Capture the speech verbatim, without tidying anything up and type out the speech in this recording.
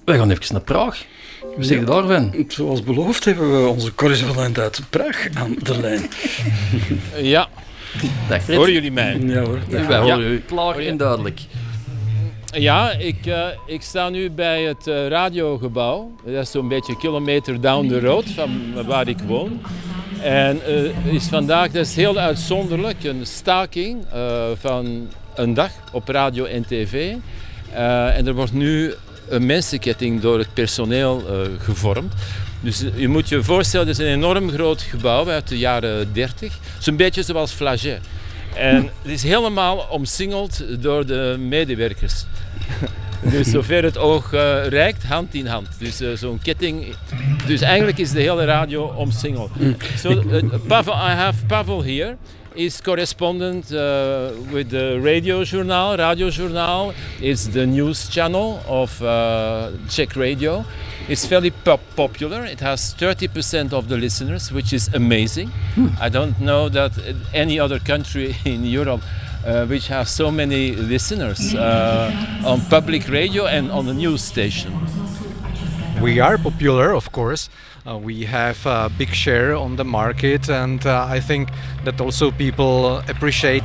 Wij gaan even naar Praag. Wat zeg je Ja, daarvan? Zoals beloofd hebben we onze correspondent uit Praag aan de lijn. Ja, Dag Fred. horen jullie mij? Ja hoor. Wij horen u klaar en duidelijk. Ja, ik, uh, ik sta nu bij het uh, radiogebouw. Dat is zo'n beetje een kilometer down the road van waar ik woon. En uh, is vandaag, dat is heel uitzonderlijk, een staking uh, van een dag op radio en tv. Uh, en er wordt nu een mensenketting door het personeel uh, gevormd. Dus je moet je voorstellen, het is een enorm groot gebouw uit de jaren dertig. Zo'n beetje zoals Flagey. En het is helemaal omsingeld door de medewerkers. Dus zover het oog uh, reikt, hand in hand. Dus uh, zo'n ketting. Dus eigenlijk is de hele radio omsingeld. So, uh, Pavel, I have Pavel here. Is correspondent uh, with the radio journal. Radio journal is the news channel of uh, Czech radio. It's fairly pop popular. It has thirty percent of the listeners, which is amazing. I don't know that any other country in Europe uh, which has so many listeners uh, on public radio and on the news station. We are popular, of course. Uh, we have a big share on the market, and uh, I think that also people appreciate